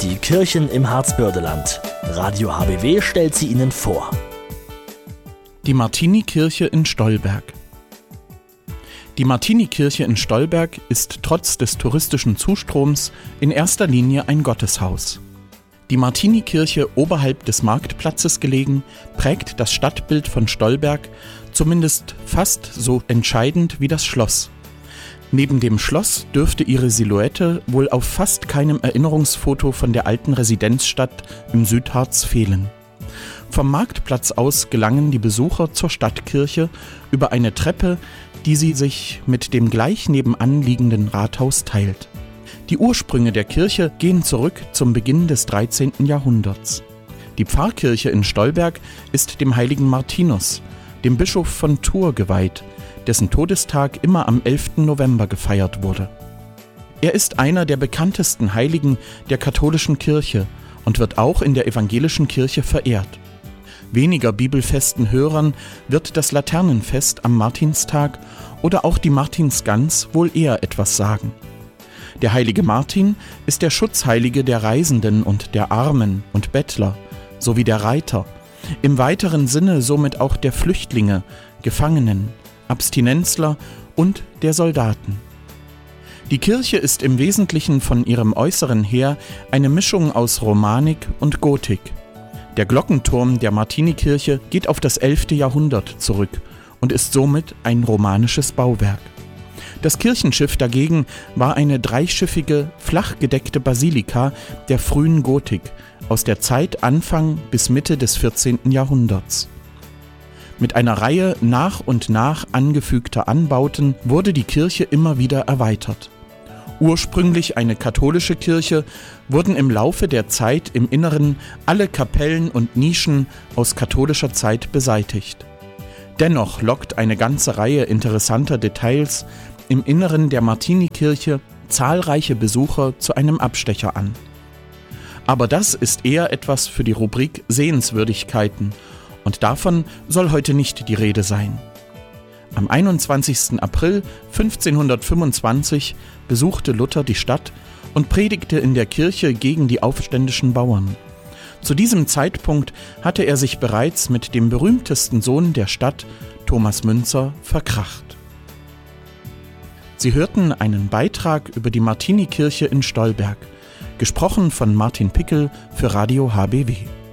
Die Kirchen im Harzbördeland. Radio HBW stellt sie Ihnen vor. Die Martinikirche in Stolberg. Die Martinikirche in Stolberg ist trotz des touristischen Zustroms in erster Linie ein Gotteshaus. Die Martinikirche, oberhalb des Marktplatzes gelegen, prägt das Stadtbild von Stolberg zumindest fast so entscheidend wie das Schloss. Neben dem Schloss dürfte ihre Silhouette wohl auf fast keinem Erinnerungsfoto von der alten Residenzstadt im Südharz fehlen. Vom Marktplatz aus gelangen die Besucher zur Stadtkirche über eine Treppe, die sie sich mit dem gleich nebenan liegenden Rathaus teilt. Die Ursprünge der Kirche gehen zurück zum Beginn des 13. Jahrhunderts. Die Pfarrkirche in Stolberg ist dem heiligen Martinus, dem Bischof von Tours, geweiht, dessen Todestag immer am 11. November gefeiert wurde. Er ist einer der bekanntesten Heiligen der katholischen Kirche und wird auch in der evangelischen Kirche verehrt. Weniger bibelfesten Hörern wird das Laternenfest am Martinstag oder auch die Martinsgans wohl eher etwas sagen. Der heilige Martin ist der Schutzheilige der Reisenden und der Armen und Bettler sowie der Reiter, im weiteren Sinne somit auch der Flüchtlinge, Gefangenen, Abstinenzler und der Soldaten. Die Kirche ist im Wesentlichen von ihrem Äußeren her eine Mischung aus Romanik und Gotik. Der Glockenturm der Martinikirche geht auf das 11. Jahrhundert zurück und ist somit ein romanisches Bauwerk. Das Kirchenschiff dagegen war eine dreischiffige, flach gedeckte Basilika der frühen Gotik aus der Zeit Anfang bis Mitte des 14. Jahrhunderts. Mit einer Reihe nach und nach angefügter Anbauten wurde die Kirche immer wieder erweitert. Ursprünglich eine katholische Kirche, wurden im Laufe der Zeit im Inneren alle Kapellen und Nischen aus katholischer Zeit beseitigt. Dennoch lockt eine ganze Reihe interessanter Details im Inneren der Martinikirche zahlreiche Besucher zu einem Abstecher an. Aber das ist eher etwas für die Rubrik Sehenswürdigkeiten, und davon soll heute nicht die Rede sein. Am 21. April 1525 besuchte Luther die Stadt und predigte in der Kirche gegen die aufständischen Bauern. Zu diesem Zeitpunkt hatte er sich bereits mit dem berühmtesten Sohn der Stadt, Thomas Müntzer, verkracht. Sie hörten einen Beitrag über die Martinikirche in Stolberg, gesprochen von Martin Pickel für Radio HBW.